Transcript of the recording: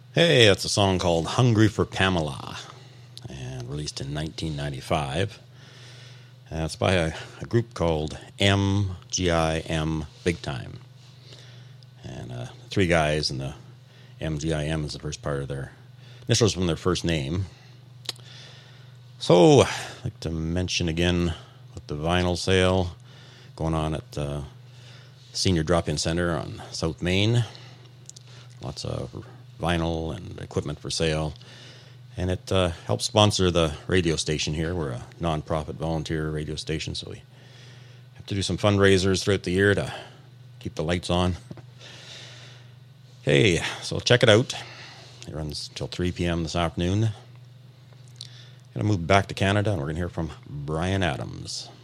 Hey, that's a song called Hungry for Pamela, and released in 1995. It's by a group called MGIM Big Time. And three guys, and the MGIM is the first part of their initials from their first name. So, I'd like to mention again with the vinyl sale going on at the Senior Drop-In Center on South Main. Lots of vinyl and equipment for sale. And it helps sponsor the radio station here. We're a non-profit volunteer radio station, so we have to do some fundraisers throughout the year to keep the lights on. Okay, so check it out. It runs until 3 p.m. this afternoon. Going to move back to Canada, and we're going to hear from Bryan Adams.